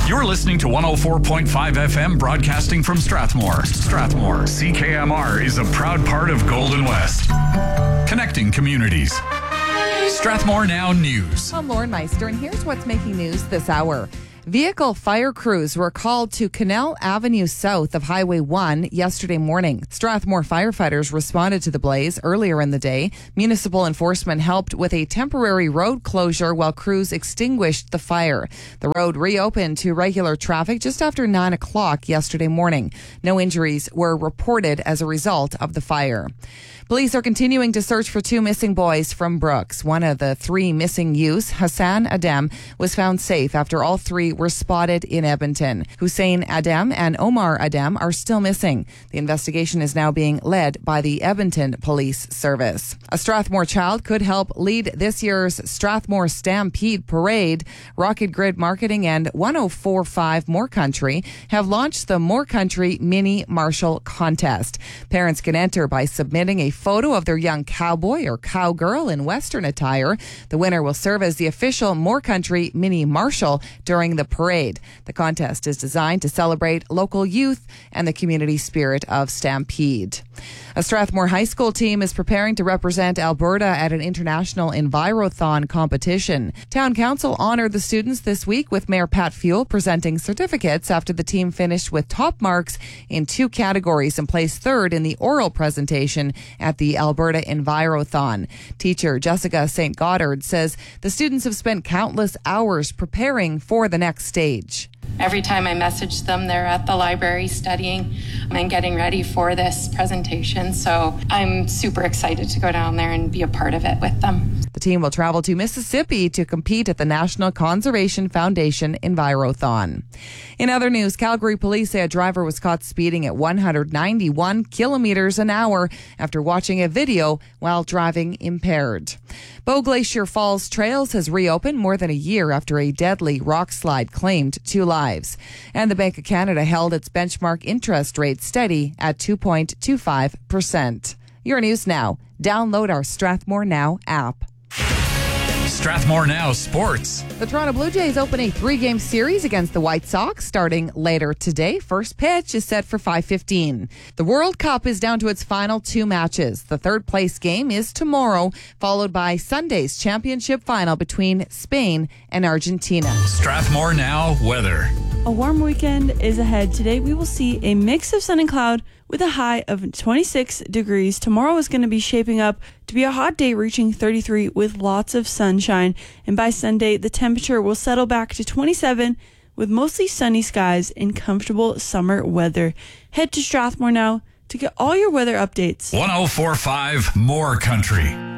You're listening to 104.5 FM broadcasting from Strathmore. Strathmore, CKMR is a proud part of Golden West. Connecting communities. Strathmore Now News. I'm Lauren Meister, and here's what's making news this hour. Vehicle fire crews were called to Canal Avenue south of Highway 1 yesterday morning. Strathmore firefighters responded to the blaze earlier in the day. Municipal enforcement helped with a temporary road closure while crews extinguished the fire. The road reopened to regular traffic just after 9 o'clock yesterday morning. No injuries were reported as a result of the fire. Police are continuing to search for two missing boys from Brooks. One of the three missing youths, Hassan Adam, was found safe after all three were spotted in Edmonton. Hussein Adam and Omar Adam are still missing. The investigation is now being led by the Edmonton Police Service. A Strathmore child could help lead this year's Strathmore Stampede Parade. Rocket Grid Marketing and 104.5 More Country have launched the More Country Mini Marshal Contest. Parents can enter by submitting a photo of their young cowboy or cowgirl in Western attire. The winner will serve as the official More Country Mini Marshal during the parade. The contest is designed to celebrate local youth and the community spirit of Stampede. A Strathmore High School team is preparing to represent Alberta at an international Envirothon competition. Town Council honored the students this week with Mayor Pat Fuel presenting certificates after the team finished with top marks in two categories and placed third in the oral presentation at the Alberta Envirothon. Teacher Jessica St. Goddard says the students have spent countless hours preparing for the next stage. Every time I message them, they're at the library studying and getting ready for this presentation. So I'm super excited to go down there and be a part of it with them. The team will travel to Mississippi to compete at the National Conservation Foundation Envirothon. In other news, Calgary police say a driver was caught speeding at 191 kilometers an hour after watching a video while driving impaired. Bow Glacier Falls Trails has reopened more than a year after a deadly rock slide claimed 2 lives. And the Bank of Canada held its benchmark interest rate steady at 2.25%. Your news now. Download our Strathmore Now app. Strathmore Now Sports. The Toronto Blue Jays open a 3-game series against the White Sox starting later today. First pitch is set for 5:15. The World Cup is down to its final 2 matches. The third place game is tomorrow, followed by Sunday's championship final between Spain and Argentina. Strathmore Now weather. A warm weekend is ahead. Today we will see a mix of sun and cloud with a high of 26 degrees. Tomorrow is going to be shaping up to be a hot day, reaching 33 with lots of sunshine. And by Sunday, the temperature will settle back to 27 with mostly sunny skies and comfortable summer weather. Head to Strathmore now to get all your weather updates. 104.5 More Country.